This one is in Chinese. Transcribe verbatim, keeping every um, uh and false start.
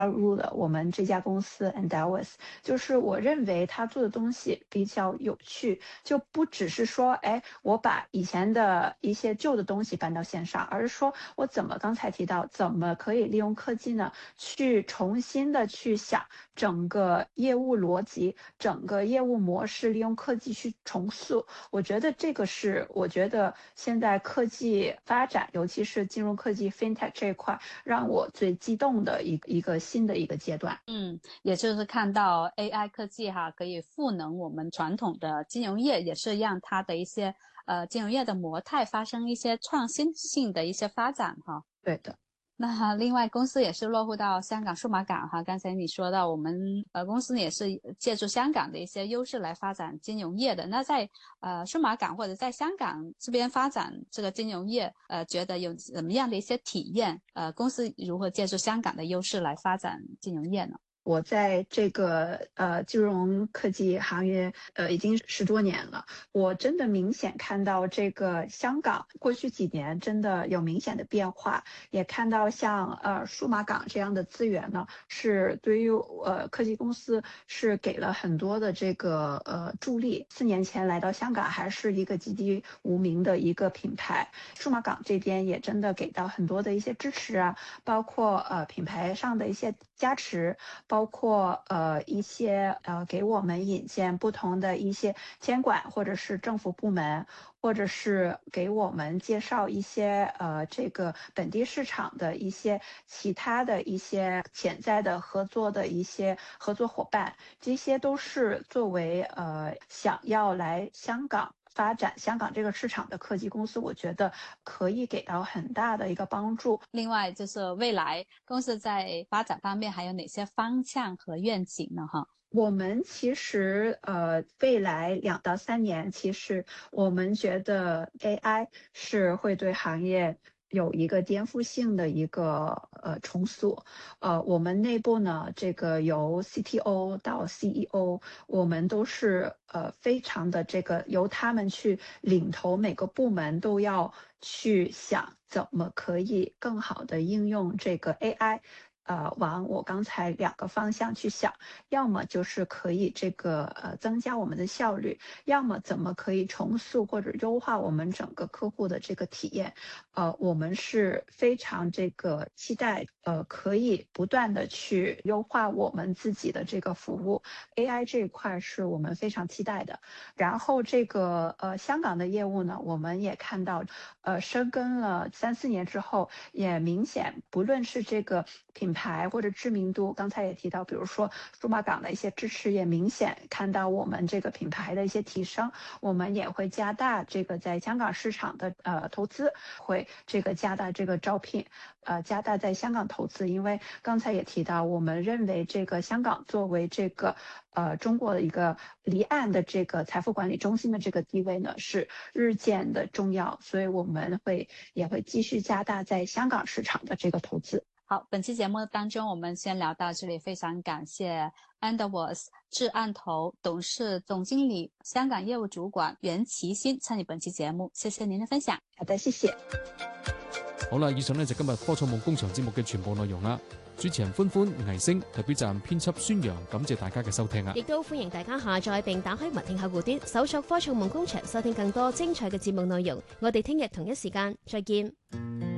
入了我们这家公司 Endeavors， 就是我认为他做的东西比较有趣，就不只是说，哎，我把以前的一些旧的东西搬到线上，而是说我怎么刚才提到，怎么可以利用科技呢，去重新的去想整个业务逻辑、整个业务模式，利用科技去重塑。我觉得这个是我觉得现在科技发展，尤其是金融科技 FinTech 这一块，让我最激动的一一个新的一个阶段。 嗯，也就是看到 A I 科技哈，可以赋能我们传统的金融业，也是让它的一些呃金融业的模态发生一些创新性的一些发展哈。 对的。 那另外公司也是落户到香港数码港哈，刚才你说到我们呃公司也是借助香港的一些优势来发展金融业的。那在呃数码港或者在香港这边发展这个金融业，呃觉得有怎么样的一些体验？呃公司如何借助香港的优势来发展金融业呢？ 我在这个呃金融科技行业呃已经十多年了，我真的明显看到这个香港过去几年真的有明显的变化，也看到像呃数码港这样的资源呢，是对于呃科技公司是给了很多的这个呃助力。四年前来到香港还是一个籍籍无名的一个品牌，数码港这边也真的给到很多的一些支持啊，包括呃品牌上的一些加持。包括呃一些呃给我们引荐不同的一些监管或者是政府部门，或者是给我们介绍一些呃这个本地市场的一些其他的一些潜在的合作的一些合作伙伴，这些都是作为呃想要来香港发展香港这个市场的科技公司，我觉得可以给到很大的一个帮助。 另外就是未来公司在发展方面还有哪些方向和愿景呢？哈， 我们其实呃，未来两到三年，其实我们觉得 A I 是会对行业有一个颠覆性的一个呃重塑。呃，我们内部呢，这个由 C T O 到 C E O，我们都是呃非常的这个由他们去领头，每个部门都要去想怎么可以更好的应用这个 A I。呃，往我刚才两个方向去想，要么就是可以这个呃增加我们的效率，要么怎么可以重塑或者优化我们整个客户的这个体验。呃，我们是非常这个期待，呃，可以不断的去优化我们自己的这个服务。A I 这一块是我们非常期待的。然后这个呃香港的业务呢，我们也看到，呃，深耕了三四年之后，也明显不论是这个品牌或者知名度，刚才也提到，比如说数码港的一些支持，也明显看到我们这个品牌的一些提升。我们也会加大这个在香港市场的呃投资，会这个加大这个招聘，呃加大在香港投资。因为刚才也提到，我们认为这个香港作为这个呃中国的一个离岸的这个财富管理中心的这个地位呢，是日渐的重要，所以我们会也会继续加大在香港市场的这个投资。 好，本期节目当中我们先聊到这里，非常感谢 Endeavors 至岸投董事总经理香港业务主管袁其欣参与本期节目，谢谢您的分享。 好的，謝謝。 好啦，以上呢就今日科創夢工場節目嘅全部內容啦。主持人歡歡、倪星，特別站編輯孫陽，感謝大家嘅收聽啊！ 亦都歡迎大家下載並打開文聽客戶端，搜索科創夢工場，收聽更多精彩嘅節目內容。我哋聽日同一時間再見。